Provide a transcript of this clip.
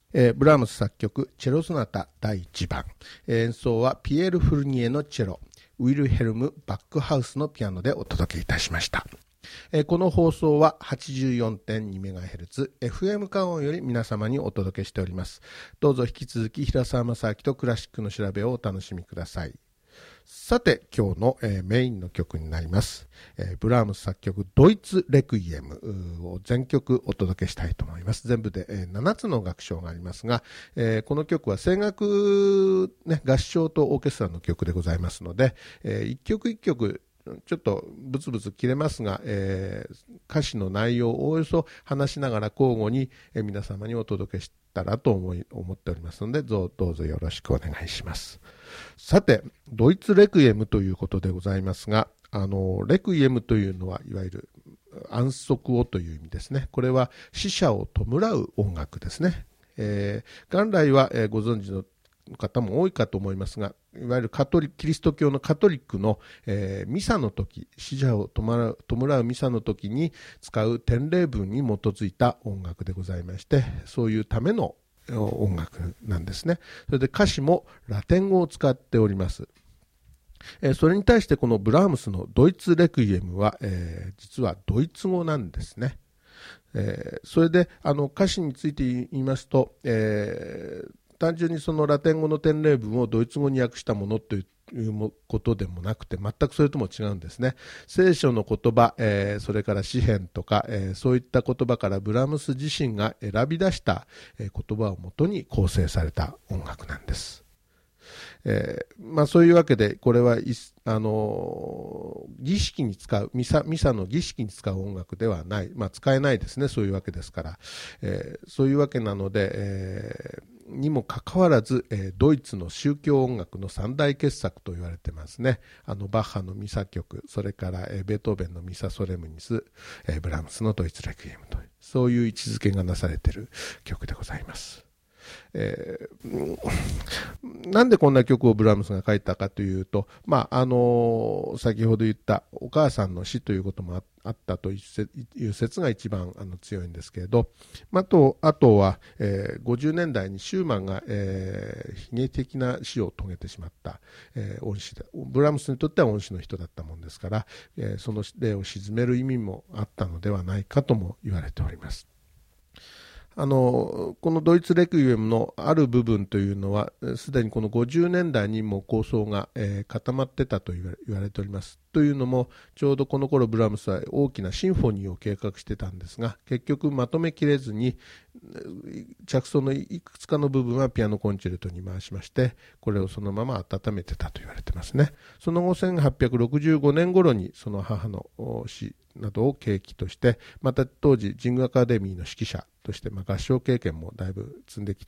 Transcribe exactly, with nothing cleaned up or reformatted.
えー、ブラームス作曲チェロソナタだいいちばん、えー、演奏はピエール・フルニエのチェロ、ウィルヘルム・バックハウスのピアノでお届けいたしました。えー、この放送は はちじゅうよんてんにメガヘルツ エフエム カオンより皆様にお届けしております。どうぞ引き続き平沢正明とクラシックの調べをお楽しみください。さて今日の、えー、メインの曲になります、えー、ブラームス作曲ドイツレクイエムを全曲お届けしたいと思います。全部で、えー、ななつの楽章がありますが、えー、この曲は声楽、ね、合唱とオーケストラの曲でございますので、えー、一曲一曲ちょっとブツブツ切れますが、えー、歌詞の内容をおおよそ話しながら交互に、えー、皆様にお届けしたらと思い思っておりますので、どう、どうぞよろしくお願いします。さてドイツレクイエムということでございますが、あのレクイエムというのはいわゆる安息をという意味ですね。これは死者を弔う音楽ですね。えー、元来は、えー、ご存知の方も多いかと思いますが、いわゆるカトリキリスト教のカトリックの、えー、ミサの時、死者を弔う、弔うミサの時に使う典礼文に基づいた音楽でございまして、そういうための音楽なんですね。それで歌詞もラテン語を使っております。えー、それに対してこのブラームスのドイツレクイエムは、えー、実はドイツ語なんですね。えー、それであの歌詞について言いますと、えー単純にそのラテン語の典礼文をドイツ語に訳したものということでもなくて、全くそれとも違うんですね。聖書の言葉、えー、それから詩編とか、えー、そういった言葉からブラームス自身が選び出した、えー、言葉をもとに構成された音楽なんです。えーまあ、そういうわけでこれは、あのー、儀式に使うミサ、ミサの儀式に使う音楽ではない、まあ、使えないですね。そういうわけですから、えー、そういうわけなので、えーにもかかわらず、えー、ドイツの宗教音楽の三大傑作と言われてますね。あのバッハのミサ曲、それから、えー、ベートーベンのミサソレムニス、えー、ブラームスのドイツレクイエムという、そういう位置づけがなされている曲でございます。えー、なんでこんな曲をブラームスが書いたかというと、まああのー、先ほど言ったお母さんの死ということも あ, あったという説が一番あの強いんですけれど、まあ、とあとは、えー、ごじゅうねんだいにシューマンが、えー、悲劇的な死を遂げてしまった、えー、恩師で、ブラームスにとっては恩師の人だったもんですから、えー、その霊を鎮める意味もあったのではないかとも言われております。あのこのドイツレクイエムのある部分というのはすでにこのごじゅうねんだいにも構想が、えー、固まってたと言われ、言われております。というのもちょうどこの頃ブラームスは大きなシンフォニーを計画してたんですが、結局まとめきれずに着想のいくつかの部分はピアノコンチェルトに回しまして、これをそのまま温めてたと言われてますね。その後せんはっぴゃくろくじゅうごねん頃にその母の死などを契機として、また当時神宮アカデミーの指揮者として、まあ、合唱経験もだいぶ積んできた